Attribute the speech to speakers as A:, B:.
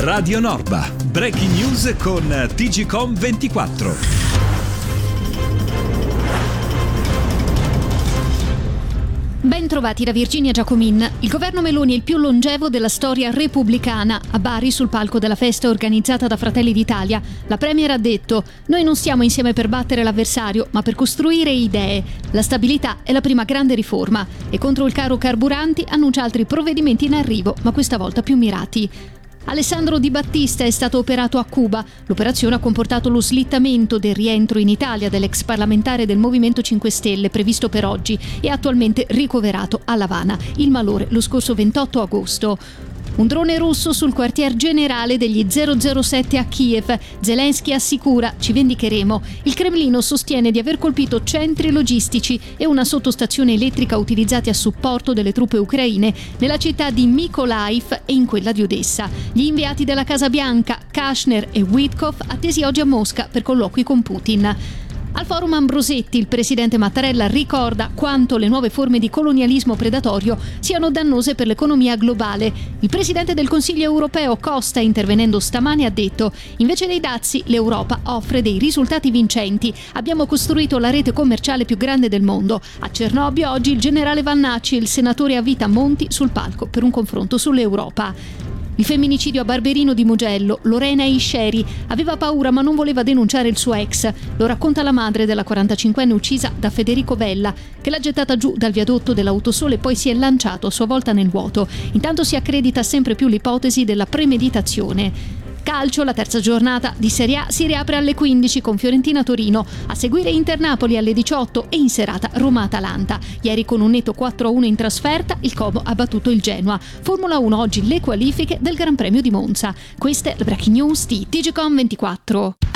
A: Radio Norba. Breaking news con TGcom 24.
B: Ben trovati da Virginia Giacomin. Il governo Meloni è il più longevo della storia repubblicana. A Bari, sul palco della festa organizzata da Fratelli d'Italia, la premier ha detto: noi non stiamo insieme per battere l'avversario, ma per costruire idee. La stabilità è la prima grande riforma. E contro il caro carburanti annuncia altri provvedimenti in arrivo, ma questa volta più mirati. Alessandro Di Battista è stato operato a Cuba. L'operazione ha comportato lo slittamento del rientro in Italia dell'ex parlamentare del Movimento 5 Stelle, previsto per oggi, e attualmente ricoverato a L'Avana. Il malore lo scorso 28 agosto. Un drone russo sul quartier generale degli 007 a Kiev. Zelensky assicura: ci vendicheremo. Il Cremlino sostiene di aver colpito centri logistici e una sottostazione elettrica utilizzati a supporto delle truppe ucraine nella città di Mykolaiv e in quella di Odessa. Gli inviati della Casa Bianca, Kushner e Witkoff, attesi oggi a Mosca per colloqui con Putin. Al forum Ambrosetti il presidente Mattarella ricorda quanto le nuove forme di colonialismo predatorio siano dannose per l'economia globale. Il presidente del Consiglio europeo Costa, intervenendo stamane, ha detto: invece dei dazi l'Europa offre dei risultati vincenti. Abbiamo costruito la rete commerciale più grande del mondo. A Cernobbio oggi il generale Vannacci e il senatore a vita Monti sul palco per un confronto sull'Europa. Il femminicidio a Barberino di Mugello. Lorena Isceri aveva paura ma non voleva denunciare il suo ex. Lo racconta la madre della 45enne uccisa da Federico Vella, che l'ha gettata giù dal viadotto dell'autosole e poi si è lanciato a sua volta nel vuoto. Intanto si accredita sempre più l'ipotesi della premeditazione. Calcio, la terza giornata di Serie A si riapre alle 15 con Fiorentina-Torino, a seguire Inter-Napoli alle 18 e in serata Roma-Atalanta. Ieri con un netto 4-1 in trasferta il Como ha battuto il Genoa. Formula 1 oggi le qualifiche del Gran Premio di Monza. Queste le breaking news di TGcom 24.